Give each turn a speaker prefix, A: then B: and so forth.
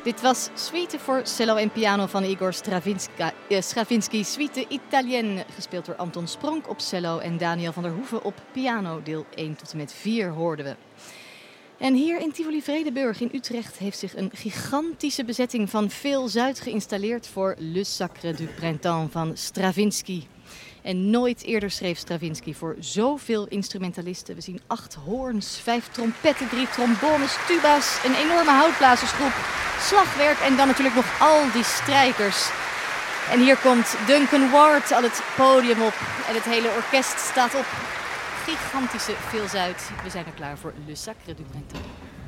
A: Dit was Suite voor cello en piano van Igor Stravinsky. Suite Italienne, gespeeld door Anton Spronk op cello en Daniel van der Hoeven op piano. Deel 1 tot en met 4 hoorden we. En hier in Tivoli-Vredenburg in Utrecht heeft zich een gigantische bezetting van Veel Zuid geïnstalleerd voor Le Sacre du Printemps van Stravinsky. En nooit eerder schreef Stravinsky voor zoveel instrumentalisten. We zien 8 hoorns, 5 trompetten, 3 trombones, tuba's, een enorme houtblazersgroep, slagwerk en dan natuurlijk nog al die strijkers. En hier komt Duncan Ward al het podium op en het hele orkest staat op. Gigantische Veel Zuid. We zijn er klaar voor Le Sacre du Printemps.